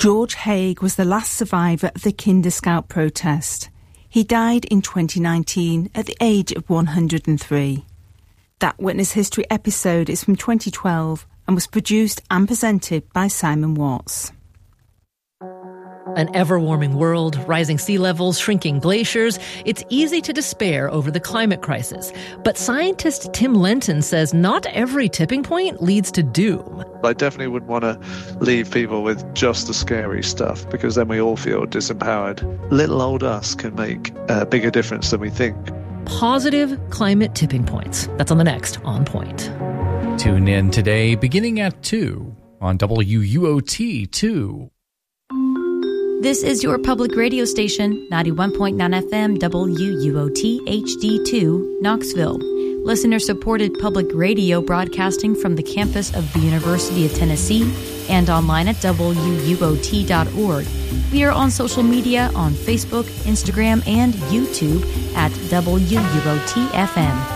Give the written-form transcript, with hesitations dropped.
George Haigh was the last survivor of the Kinder Scout protest. He died in 2019 at the age of 103. That Witness History episode is from 2012 and was produced and presented by Simon Watts. An ever-warming world, rising sea levels, shrinking glaciers. It's easy to despair over the climate crisis. But scientist Tim Lenton says not every tipping point leads to doom. I definitely wouldn't want to leave people with just the scary stuff, because then we all feel disempowered. Little old us can make a bigger difference than we think. Positive climate tipping points. That's on the next On Point. Tune in today beginning at 2 on WUOT 2. This is your public radio station, 91.9 FM WUOT HD2, Knoxville. Listener-supported public radio broadcasting from the campus of the University of Tennessee and online at WUOT.org. We are on social media on Facebook, Instagram, and YouTube at WUOT FM.